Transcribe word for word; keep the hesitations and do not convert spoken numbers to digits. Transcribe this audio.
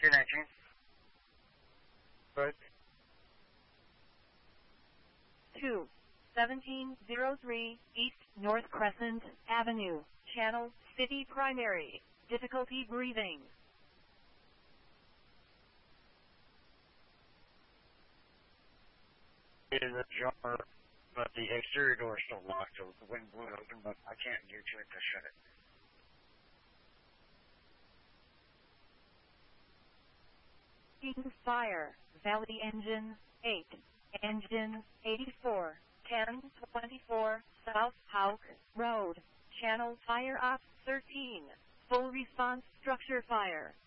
two nineteen. Right. two seventeen oh three East North Crescent Avenue, Channel City Primary. Difficulty breathing. It is ajar, but the exterior door is still locked, so the wind blew it open, but I can't do to it to shut it. Fire, Valley Engine, eight, Engine, eighty-four, ten twenty-four, South Houck Road, Channel Fire Op, thirteen, Full Response Structure Fire.